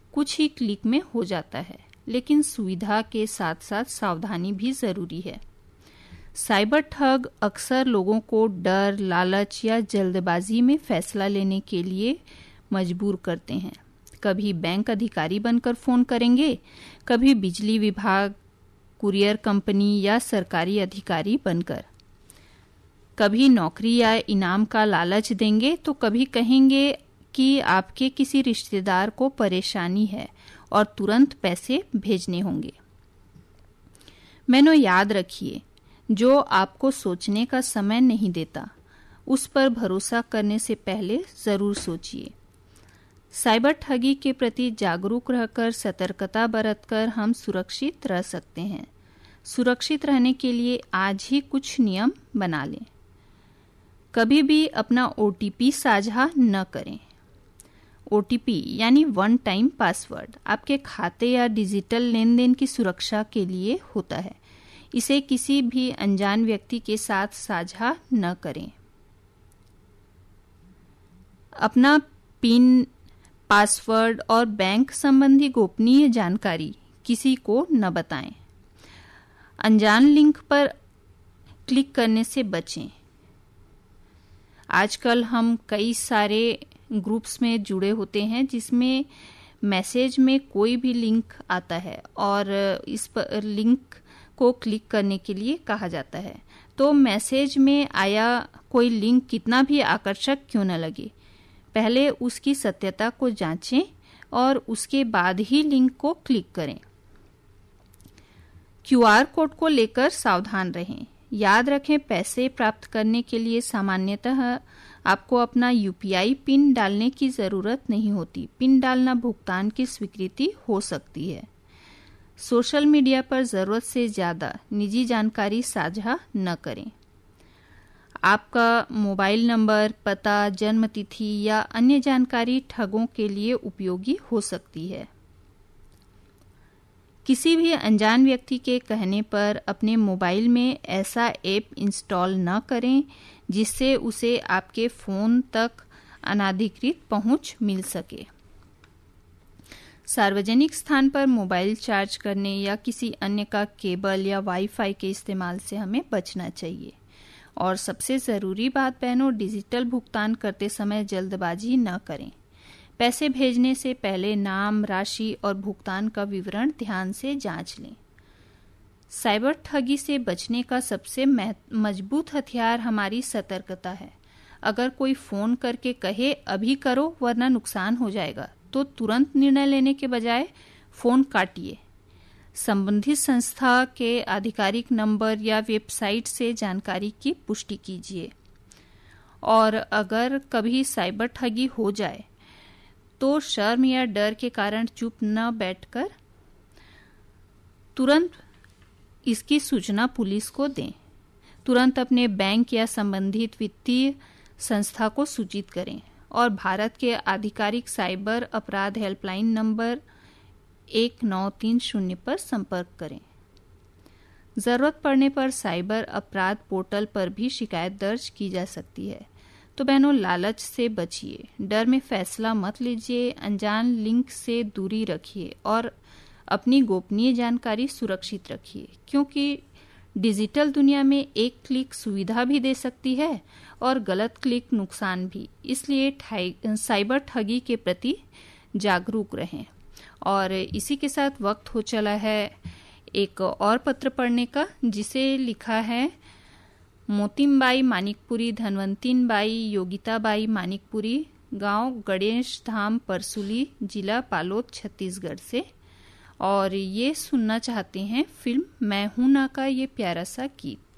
कुछ ही क्लिक में हो जाता है, लेकिन सुविधा के साथ साथ सावधानी भी जरूरी है। साइबर ठग अक्सर लोगों को डर, लालच या जल्दबाजी में फैसला लेने के लिए मजबूर करते हैं। कभी बैंक अधिकारी बनकर फोन करेंगे, कभी बिजली विभाग, कुरियर कंपनी या सरकारी अधिकारी बनकर। कभी नौकरी या इनाम का लालच देंगे तो कभी कहेंगे कि आपके किसी रिश्तेदार को परेशानी है और तुरंत पैसे भेजने होंगे। मैंने याद रखिए, जो आपको सोचने का समय नहीं देता, उस पर भरोसा करने से पहले जरूर सोचिए। साइबर ठगी के प्रति जागरूक रहकर, सतर्कता बरतकर हम सुरक्षित रह सकते हैं। सुरक्षित रहने के लिए आज ही कुछ नियम बना लें। कभी भी अपना OTP साझा न करें। OTP यानी वन टाइम पासवर्ड आपके खाते या डिजिटल लेन-देन की सुरक्षा के लिए होता है। इसे किसी भी अनजान व्यक्ति के साथ साझा न करें। अपना पिन, पासवर्ड और बैंक संबंधी गोपनीय जानकारी किसी को न बताएं। अनजान लिंक पर क्लिक करने से बचें। आजकल हम कई सारे ग्रुप्स में जुड़े होते हैं जिसमें मैसेज में कोई भी लिंक आता है और इस पर लिंक को क्लिक करने के लिए कहा जाता है। तो मैसेज में आया कोई लिंक कितना भी आकर्षक क्यों न लगे, पहले उसकी सत्यता को जांचें और उसके बाद ही लिंक को क्लिक करें। QR कोड को लेकर सावधान रहें। याद रखें, पैसे प्राप्त करने के लिए सामान्यतः आपको अपना UPI पिन डालने की जरूरत नहीं होती। पिन डालना भुगतान की स्वीकृति हो सकती है। सोशल मीडिया पर जरूरत से ज्यादा निजी जानकारी साझा न करें। आपका मोबाइल नंबर, पता, जन्म तिथि या अन्य जानकारी ठगों के लिए उपयोगी हो सकती है। किसी भी अनजान व्यक्ति के कहने पर अपने मोबाइल में ऐसा ऐप इंस्टॉल न करें जिससे उसे आपके फोन तक अनाधिकृत पहुंच मिल सके। सार्वजनिक स्थान पर मोबाइल चार्ज करने या किसी अन्य का केबल या वाईफाई के इस्तेमाल से हमें बचना चाहिए। और सबसे जरूरी बात बहनों, डिजिटल भुगतान करते समय जल्दबाजी न करें। पैसे भेजने से पहले नाम, राशि और भुगतान का विवरण ध्यान से जांच लें। साइबर ठगी से बचने का सबसे मजबूत हथियार हमारी सतर्कता है। अगर कोई फोन करके कहे अभी करो वरना नुकसान हो जाएगा, तो तुरंत निर्णय लेने के बजाय फोन काटिए। संबंधित संस्था के आधिकारिक नंबर या वेबसाइट से जानकारी की पुष्टि कीजिए। और अगर कभी साइबर ठगी हो जाए तो शर्म या डर के कारण चुप न बैठकर तुरंत इसकी सूचना पुलिस को दें। तुरंत अपने बैंक या संबंधित वित्तीय संस्था को सूचित करें और भारत के आधिकारिक साइबर अपराध हेल्पलाइन नंबर 1930 पर संपर्क करें। जरूरत पड़ने पर साइबर अपराध पोर्टल पर भी शिकायत दर्ज की जा सकती है। तो बहनों, लालच से बचिए, डर में फैसला मत लीजिए, अनजान लिंक से दूरी रखिए और अपनी गोपनीय जानकारी सुरक्षित रखिए, क्योंकि डिजिटल दुनिया में एक क्लिक सुविधा भी दे सकती है और गलत क्लिक नुकसान भी। इसलिए साइबर ठगी के प्रति जागरूक रहें। और इसी के साथ वक्त हो चला है एक और पत्र पढ़ने का, जिसे लिखा है मोतीमबाई मानिकपुरी, धनवंतीनबाई, योगिताबाई मानिकपुरी, गांव गणेश धाम, परसुली, जिला पालोद, छत्तीसगढ़ से। और ये सुनना चाहते हैं फिल्म मैं हूं ना का ये प्यारा सा गीत।